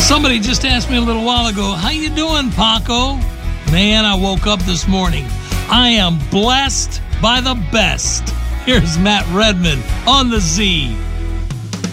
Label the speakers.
Speaker 1: Somebody just asked me a little while ago, how you doing, Paco? Man, I woke up this morning. I am blessed by the best. Here's Matt Redman on the Z.